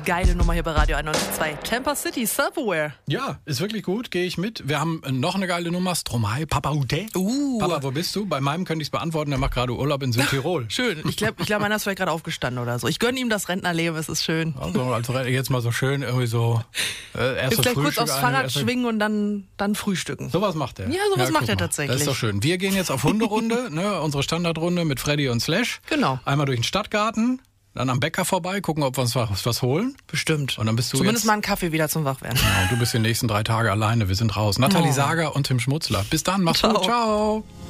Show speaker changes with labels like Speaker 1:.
Speaker 1: geile Nummer hier bei Radio 91.2. Tampa City, Self-Aware.
Speaker 2: Ja, ist wirklich gut, gehe ich mit. Wir haben noch eine geile Nummer, Stromae, Papa Ute. Papa, wo bist du? Bei meinem könnte ich es beantworten, der macht gerade Urlaub in Südtirol.
Speaker 1: Schön. Ich glaube, meiner ist vielleicht gerade aufgestanden oder so. Ich gönne ihm das Rentnerleben, es ist schön.
Speaker 2: Also jetzt mal so schön irgendwie so erste
Speaker 1: Vielleicht kurz
Speaker 2: Frühstück
Speaker 1: aufs Fahrrad schwingen und dann frühstücken.
Speaker 2: Sowas macht er.
Speaker 1: Ja, sowas macht er tatsächlich.
Speaker 2: Das ist doch schön. Wir gehen jetzt auf Hunderunde, ne, unsere Standardrunde mit Freddy und Slash.
Speaker 1: Genau.
Speaker 2: Einmal durch den Stadtgarten, dann am Bäcker vorbei, gucken, ob wir uns was holen.
Speaker 1: Bestimmt.
Speaker 2: Und dann bist du
Speaker 1: zumindest mal einen Kaffee wieder zum Wachwerden.
Speaker 2: Genau, du bist die nächsten 3 Tage alleine. Wir sind raus. Nathalie Sager und Tim Schmutzler. Bis dann, mach's gut. Ciao.